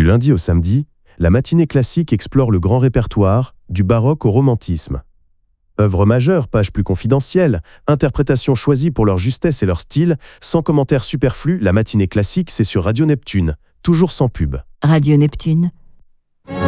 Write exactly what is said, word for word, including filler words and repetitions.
Du lundi au samedi, la matinée classique explore le grand répertoire, du baroque au romantisme. Œuvres majeures, pages plus confidentielles, interprétations choisies pour leur justesse et leur style, sans commentaires superflus, la matinée classique, c'est sur Radio Neptune, toujours sans pub. Radio Neptune,